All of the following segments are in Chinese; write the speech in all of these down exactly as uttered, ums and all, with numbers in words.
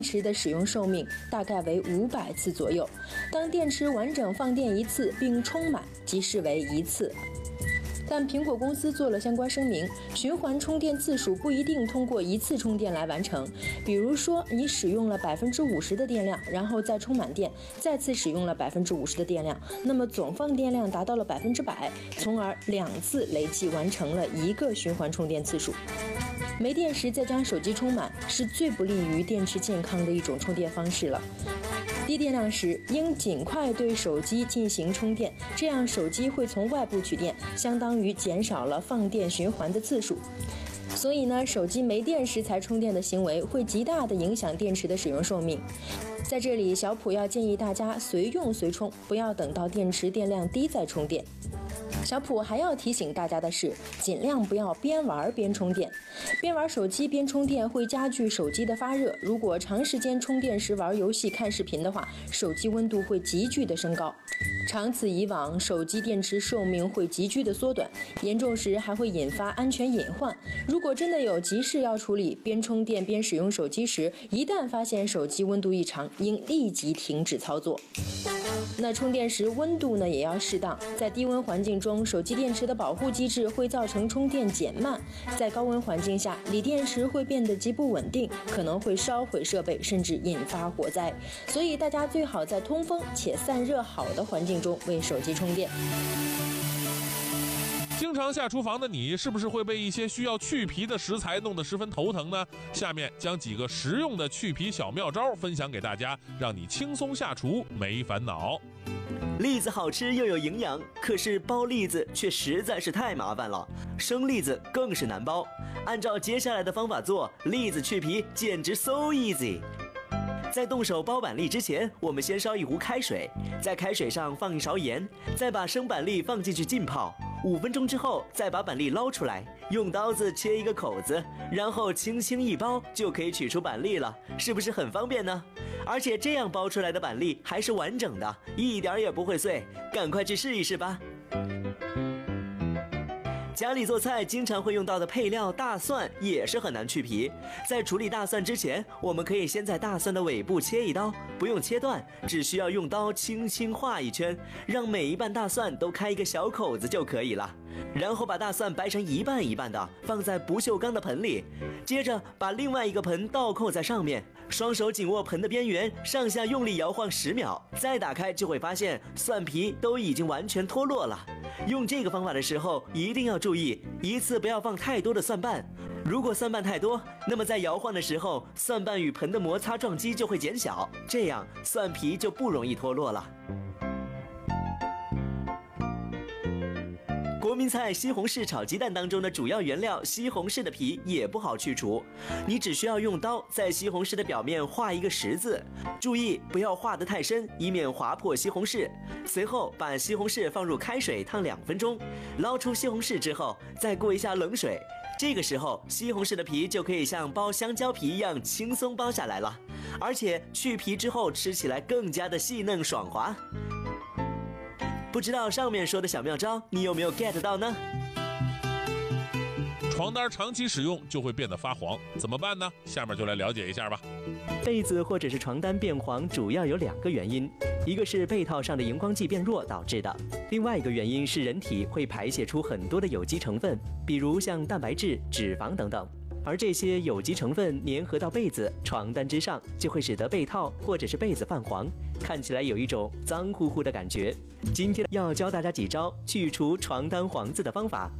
池的使用寿命大概为五百次左右。当电池完整放电一次并充满，即视为一次。但苹果公司做了相关声明，循环充电次数不一定通过一次充电来完成。比如说，你使用了百分之五十的电量，然后再充满电，再次使用了百分之五十的电量，那么总放电量达到了百分之百，从而两次累计完成了一个循环充电次数。没电时再将手机充满，是最不利于电池健康的一种充电方式了。低电量时，应尽快对手机进行充电，这样手机会从外部取电，相当于减少了放电循环的次数。所以呢，手机没电时才充电的行为会极大的影响电池的使用寿命。在这里，小普要建议大家随用随充，不要等到电池电量低再充电。小普还要提醒大家的是，尽量不要边玩边充电。边玩手机边充电会加剧手机的发热，如果长时间充电时玩游戏看视频的话，手机温度会急剧的升高。长此以往，手机电池寿命会急剧的缩短，严重时还会引发安全隐患。如果真的有急事要处理，边充电边使用手机时，一旦发现手机温度异常，应立即停止操作。那充电时温度呢也要适当，在低温环境中，手机电池的保护机制会造成充电减慢；在高温环境下，锂电池会变得极不稳定，可能会烧毁设备，甚至引发火灾。所以大家最好在通风且散热好的环境中为手机充电。 经常下厨房的你，是不是会被一些需要去皮的食材弄得十分头疼呢？下面将几个实用的去皮小妙招分享给大家，让你轻松下厨没烦恼。 栗子好吃又有营养，可是剥栗子却实在是太麻烦了，生栗子更是难剥。按照接下来的方法做，栗子去皮简直 so easy。在动手剥板栗之前，我们先烧一壶开水，在开水上放一勺盐，再把生板栗放进去浸泡。五分钟之后，再把板栗捞出来，用刀子切一个口子，然后轻轻一剥，就可以取出板栗了，是不是很方便呢？而且这样剥出来的板栗还是完整的，一点也不会碎，赶快去试一试吧。家里做菜经常会用到的配料大蒜也是很难去皮。在处理大蒜之前，我们可以先在大蒜的尾部切一刀，不用切断，只需要用刀轻轻画一圈，让每一瓣大蒜都开一个小口子就可以了。然后把大蒜掰成一半一半的，放在不锈钢的盆里，接着把另外一个盆倒扣在上面，双手紧握盆的边缘，上下用力摇晃十秒，再打开就会发现蒜皮都已经完全脱落了。用这个方法的时候一定要注意，一次不要放太多的蒜瓣，如果蒜瓣太多，那么在摇晃的时候，蒜瓣与盆的摩擦撞击就会减小，这样蒜皮就不容易脱落了。国民菜西红柿炒鸡蛋当中的主要原料西红柿的皮也不好去除，你只需要用刀在西红柿的表面画一个十字，注意不要画得太深，以免划破西红柿。随后把西红柿放入开水烫两分钟，捞出西红柿之后再过一下冷水，这个时候西红柿的皮就可以像剥香蕉皮一样轻松剥下来了，而且去皮之后吃起来更加的细嫩爽滑。不知道上面说的小妙招你有没有 get 到呢？ 床单长期使用就会变得发黄，怎么办呢？下面就来了解一下吧。 被子或者是床单变黄主要有两个原因，一个是被套上的荧光剂变弱导致的，另外一个原因是人体会排泄出很多的有机成分，比如像蛋白质、脂肪等等，而这些有机成分粘合到被子、床单之上，就会使得被套或者是被子泛黄，看起来有一种脏乎乎的感觉。今天要教大家几招去除床单黄渍的方法。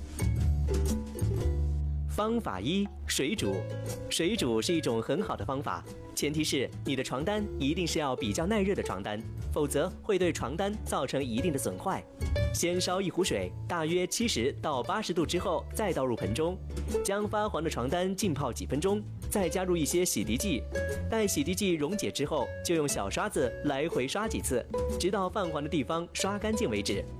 方法一：水煮。水煮是一种很好的方法，前提是你的床单一定是要比较耐热的床单，否则会对床单造成一定的损坏。先烧一壶水，大约七十到八十度之后，再倒入盆中，将发黄的床单浸泡几分钟，再加入一些洗涤剂。待洗涤剂溶解之后，就用小刷子来回刷几次，直到泛黄的地方刷干净为止。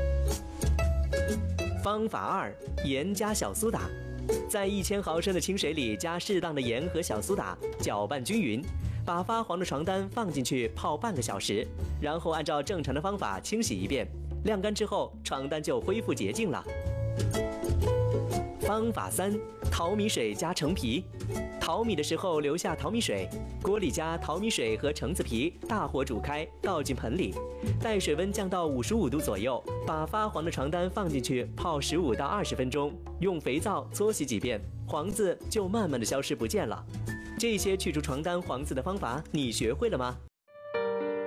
方法二：盐加小苏打。在一千毫升的清水里加适当的盐和小苏打，搅拌均匀，把发黄的床单放进去泡半个小时，然后按照正常的方法清洗一遍，晾干之后床单就恢复洁净了。方法三：淘米水加橙皮。 淘米的时候留下淘米水，锅里加淘米水和橙子皮，大火煮开，倒进盆里，待水温降到五十五度左右，把发黄的床单放进去泡十五到二十分钟，用肥皂搓洗几遍，黄渍就慢慢的消失不见了。这些去除床单黄渍的方法，你学会了吗？